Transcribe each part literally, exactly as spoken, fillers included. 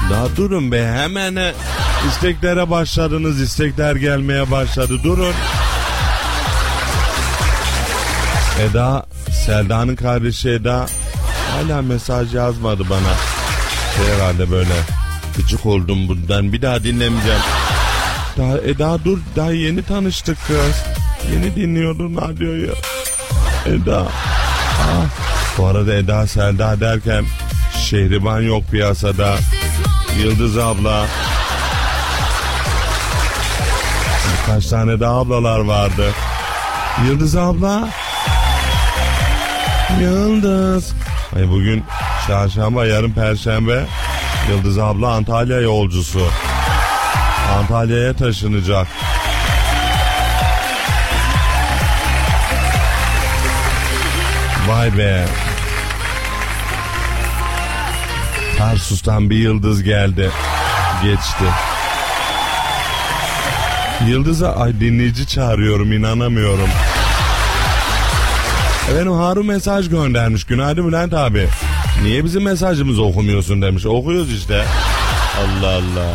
Daha durun be, hemen e, isteklere başladınız, istekler gelmeye başladı, durun. Eda, Selda'nın kardeşi Eda hala mesaj yazmadı bana. Şey herhalde böyle gıcık oldum bundan, bir daha dinlemeyeceğim. Daha Eda dur, daha yeni tanıştık kız. Yeni dinliyordun radyoyu. Eda. Ah. Bu arada Eda Selda derken Şehriban yok piyasada. Yıldız abla. Birkaç tane daha ablalar vardı. Yıldız abla. Yıldız. Ay bugün çarşamba, yarın perşembe. Yıldız abla Antalya yolcusu. Antalya'ya taşınacak. Vay be. Tarsus'tan bir yıldız geldi. Geçti. Yıldız'a ay dinleyici çağırıyorum, inanamıyorum. Efendim Harun mesaj göndermiş. Günaydın Bülent abi. Niye bizim mesajımızı okumuyorsun demiş. Okuyoruz işte. Allah Allah.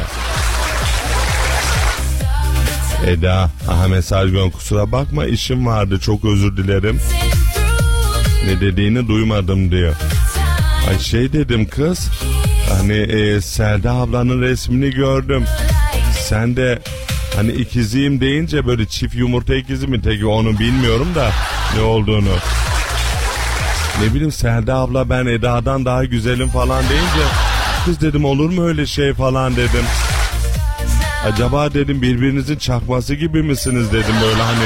Eda, aha mesaj gön, kusura bakma işim vardı, çok özür dilerim. Ne dediğini duymadım diyor. Ay şey dedim kız, hani e, Selda ablanın resmini gördüm. Sen de hani ikiziyim deyince böyle çift yumurta ikizi mi teki, onu bilmiyorum da ne olduğunu. Ne bileyim Selda abla ben Eda'dan daha güzelim falan deyince kız dedim olur mu öyle şey falan dedim. Acaba dedim birbirinizin çakması gibi misiniz dedim böyle hani.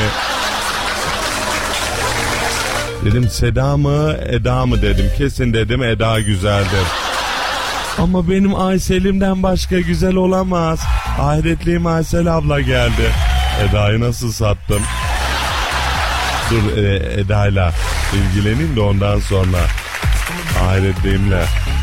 Dedim Seda mı Eda mı dedim, kesin dedim Eda güzeldir. Ama benim Aysel'imden başka güzel olamaz. Ahiretliğim Aysel abla geldi. Eda'yı nasıl sattım? Dur e, Eda'yla ilgileneyim de ondan sonra ahiretliğimle.